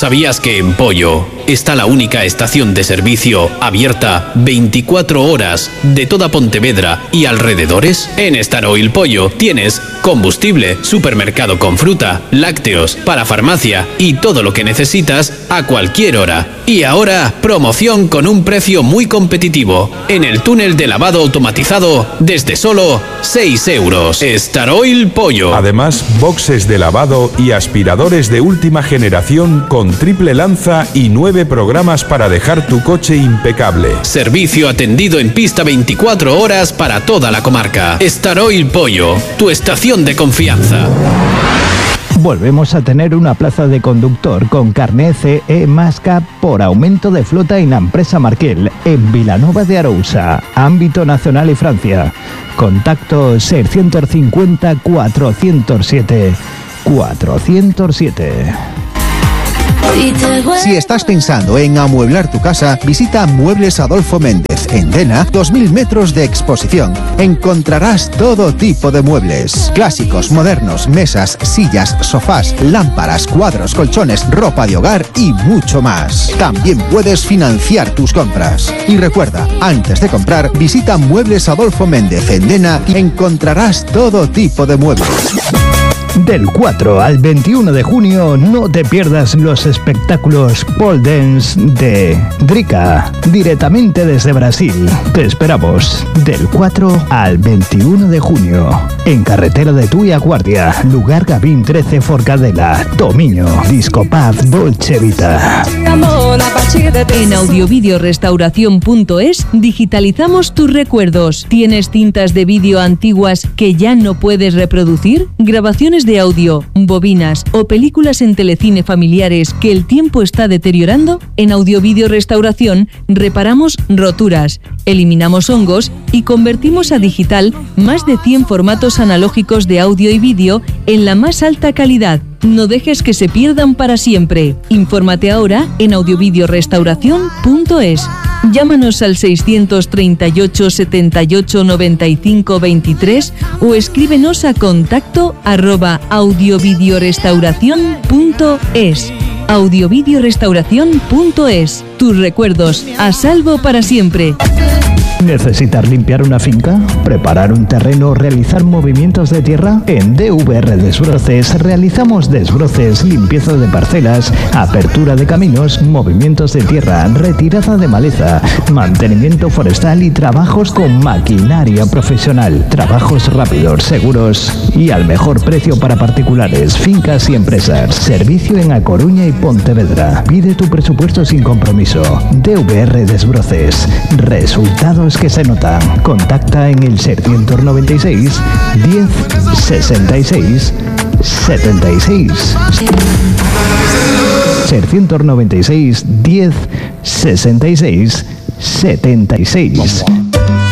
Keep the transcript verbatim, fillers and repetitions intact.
¿Sabías que en Pollo está la única estación de servicio abierta veinticuatro horas de toda Pontevedra y alrededores? En Staroil Pollo tienes combustible, supermercado con fruta, lácteos, para farmacia y todo lo que necesitas a cualquier hora. Y ahora, promoción con un precio muy competitivo. En el túnel de lavado automatizado desde solo seis euros. Staroil Pollo. Además, boxes de lavado y aspiradores de última generación con triple lanza y nueve programas para dejar tu coche impecable. Servicio atendido en pista veinticuatro horas para toda la comarca. Staroil Pollo, tu estación de confianza. Volvemos a tener una plaza de conductor con carné C E Masca por aumento de flota en la empresa Markel en Vilanova de Arousa, ámbito nacional y Francia. Contacto seiscientos cincuenta cuatrocientos siete cuatrocientos siete. Si estás pensando en amueblar tu casa, visita Muebles Adolfo Méndez. En Dena, dos mil metros de exposición. Encontrarás todo tipo de muebles. Clásicos, modernos, mesas, sillas, sofás, lámparas, cuadros, colchones, ropa de hogar y mucho más. También puedes financiar tus compras. Y recuerda, antes de comprar, visita Muebles Adolfo Méndez. En Dena encontrarás todo tipo de muebles. Del cuatro al veintiuno de junio no te pierdas los espectáculos pole dance de Drica, directamente desde Brasil. Te esperamos del cuatro al veintiuno de junio en carretera de Tui a Guardia, lugar Gavín trece Forcadela, Tomiño, Disco Pub Dolce Vita. En audiovideorestauración punto es digitalizamos tus recuerdos. ¿Tienes cintas de vídeo antiguas que ya no puedes reproducir? ¿Grabaciones de audio, bobinas o películas en telecine familiares que el tiempo está deteriorando? En Audiovideo Restauración reparamos roturas, eliminamos hongos y convertimos a digital más de cien formatos analógicos de audio y vídeo en la más alta calidad. No dejes que se pierdan para siempre. Infórmate ahora en audiovideorestauración punto es. Llámanos al seiscientos treinta y ocho, setenta y ocho, noventa y cinco, veintitrés o escríbenos a contacto arroba audiovideorestauración punto es. audiovideorestauración punto es. Tus recuerdos a salvo para siempre. ¿Necesitas limpiar una finca? ¿Preparar un terreno o realizar movimientos de tierra? En D V R Desbroces realizamos desbroces, limpieza de parcelas, apertura de caminos, movimientos de tierra, retirada de maleza, mantenimiento forestal y trabajos con maquinaria profesional. Trabajos rápidos, seguros y al mejor precio para particulares, fincas y empresas. Servicio en A Coruña y Pontevedra. Pide tu presupuesto sin compromiso. D V R Desbroces. Resultados que se notan. Contacta en el seiscientos noventa y seis, diez, sesenta y seis, setenta y seis. seiscientos noventa y seis, diez, sesenta y seis, setenta y seis.